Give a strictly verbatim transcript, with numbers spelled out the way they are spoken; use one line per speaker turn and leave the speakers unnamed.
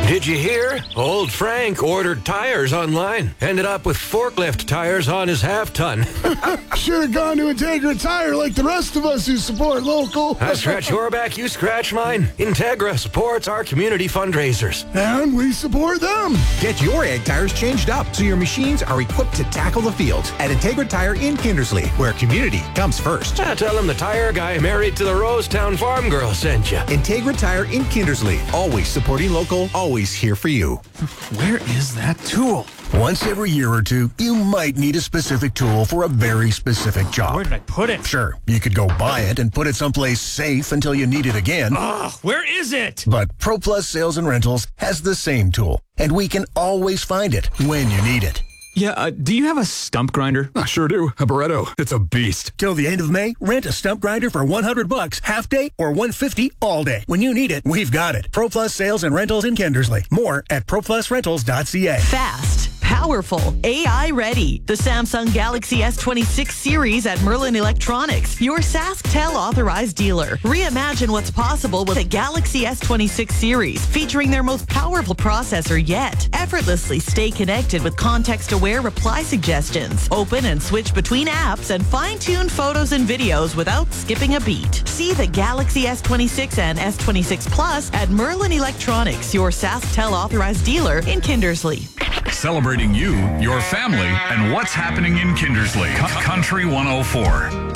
Did you hear? Old Frank ordered tires online. Ended up with forklift tires on his half-ton.
Should have gone to Integra Tire like the rest of us who support local.
I scratch your back, you scratch mine. Integra supports our community fundraisers.
And we support them.
Get your ag tires changed up so your machines are equipped to tackle the field at Integra Tire in Kindersley, where community comes first.
Ah, tell him the tire guy married to the Rosetown farm girl sent you.
Integra Tire in Kindersley, always supporting local, always here for you.
Where is that tool?
Once every year or two, you might need a specific tool for a very specific job.
Where did I put it?
Sure, you could go buy it and put it someplace safe until you need it again.
Ugh, where is it?
But ProPlus Sales and Rentals has the same tool, and we can always find it when you need it.
Yeah, uh, do you have a stump grinder?
I sure do. A Barretto. It's a beast.
Till the end of May, rent a stump grinder for one hundred bucks, half day, or one hundred fifty all day. When you need it, we've got it. ProPlus Sales and Rentals in Kindersley. More at pro plus rentals dot c a.
Fast, powerful, A I ready. The Samsung Galaxy S twenty-six series at Merlin Electronics, your SaskTel authorized dealer. Reimagine what's possible with the Galaxy S twenty-six series, featuring their most powerful processor yet. Effortlessly stay connected with context-aware reply suggestions. Open and switch between apps and fine-tune photos and videos without skipping a beat. See the Galaxy S twenty-six and S twenty-six Plus at Merlin Electronics, your SaskTel authorized dealer in Kindersley.
Celebrating you, your family, and what's happening in Kindersley. C- Country one oh four.